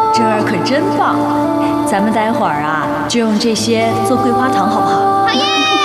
这儿可真棒！咱们待会儿啊，就用这些做桂花糖，好不好？ 好耶！